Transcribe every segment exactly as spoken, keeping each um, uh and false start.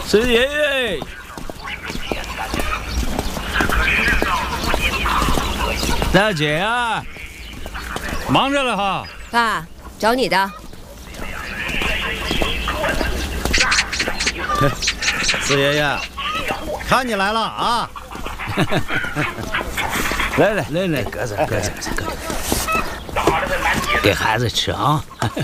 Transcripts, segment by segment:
四爷爷，大姐啊，忙着了哈。 爸，找你的。 四爷爷，看你来了啊！ 来来来来，搁这搁这搁这，给孩子吃啊！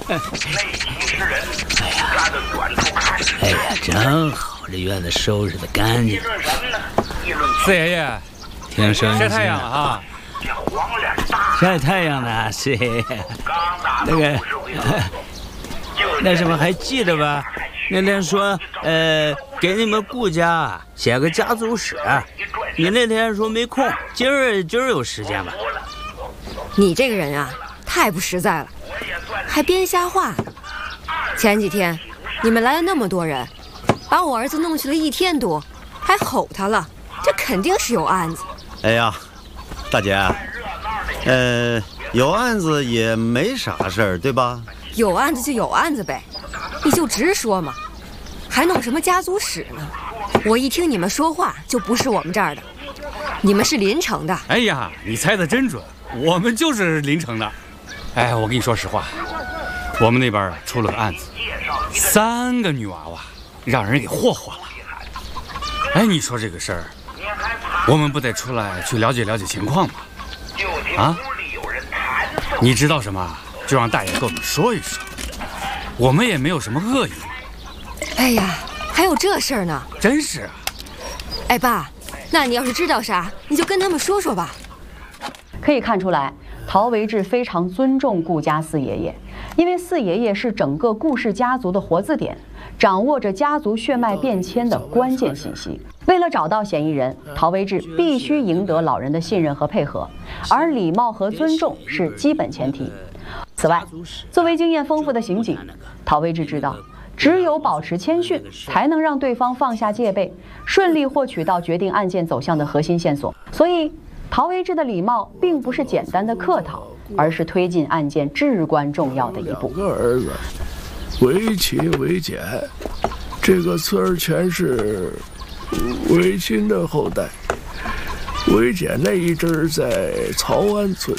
哎呀，哎呀，真好，这院子收拾的干净。 四爷爷， 挺省心。 晒太阳了哈。 晒太阳呢，四爷爷。那个，那什么还记得吧？那天说，呃，给你们顾家写个家族史。你那天说没空，今儿今儿有时间吧？ 你这个人啊，太不实在了，还编瞎话呢。前几天你们来了那么多人，把我儿子弄去了一天多，还吼他了，这肯定是有案子。 哎呀，大姐，呃，有案子也没啥事儿，对吧？ 有案子就有案子呗，你就直说嘛，还弄什么家族史呢？我一听你们说话就不是我们这儿的，你们是临城的。 哎呀，你猜得真准，我们就是临城的。哎，我跟你说实话，我们那边出了个案子，三个女娃娃让人给霍霍了。哎，你说这个事儿，我们不得出来去了解了解情况吗？啊？你知道什么，就让大爷跟我们说一说，我们也没有什么恶意。 哎呀，还有这事儿呢？ 真是啊。 哎爸，那你要是知道啥，你就跟他们说说吧。 可以看出来，陶维志非常尊重顾家四爷爷，因为四爷爷是整个顾氏家族的活字典，掌握着家族血脉变迁的关键信息。为了找到嫌疑人，陶维志必须赢得老人的信任和配合，而礼貌和尊重是基本前提。此外，作为经验丰富的刑警，陶维志知道，只有保持谦逊，才能让对方放下戒备，顺利获取到决定案件走向的核心线索。所以，陶维志的礼貌并不是简单的客套，而是推进案件至关重要的一步。 两个儿子，维勤、维简，这个村儿全是维勤的后代。维简那一阵儿在曹湾村，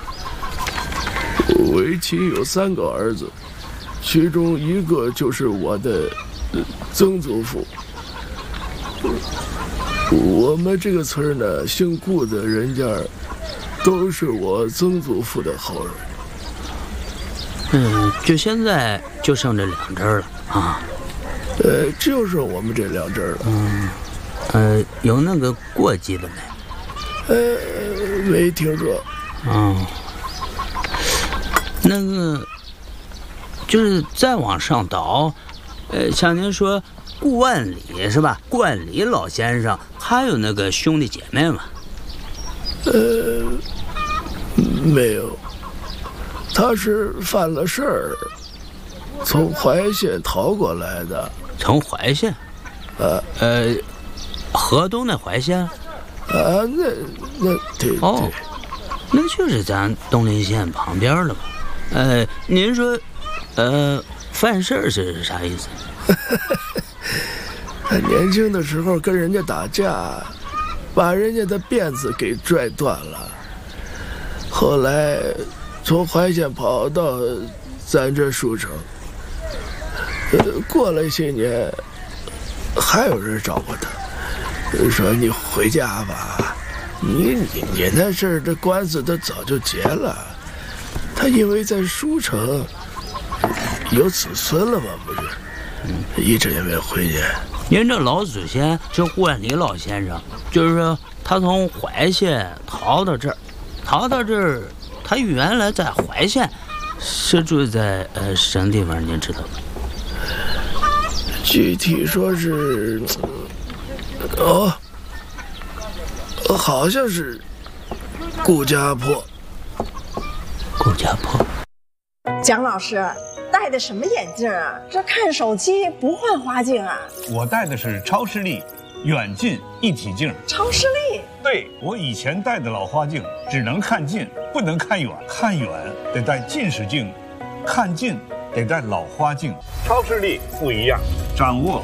维勤有三个儿子，其中一个就是我的曾祖父。我们这个村呢，姓顾的人家都是我曾祖父的后人。 嗯，就现在就剩这两针了啊。 呃，就剩我们这两针了。 嗯，呃，有那个过继的没？ 呃，没听说。 嗯，那个就是再往上倒，呃，像您说顾万里是吧？顾万里老先生还有那个兄弟姐妹吗？ 呃，没有，他是犯了事儿，从怀县逃过来的。 从怀县？ 呃呃，河东那怀县？ 啊，那那对哦， 对， 那就是咱东陵县旁边了吧？呃，您说，呃，犯事儿是啥意思？ 他年轻的时候跟人家打架，把人家的辫子给拽断了，后来从怀县跑到咱这舒城，呃，过了些年，还有人找过他，说你回家吧，你你你那事儿这官司都早就结了。他因为在舒城有子孙了嘛，不是，一直也没回去。 您这老祖先这顾万里老先生，就是说他从怀县逃到这儿，逃到这儿，他原来在怀县，是住在呃什么地方？您知道吗？ 具体说是，哦，好像是顾家坡。 顾家坡。 蒋老师戴的什么眼镜啊？这看手机不换花镜啊？ 我戴的是超视力远近一体镜。 超视力？ 对，我以前戴的老花镜只能看近，不能看远，看远得戴近视镜，看近得戴老花镜。超视力不一样，掌握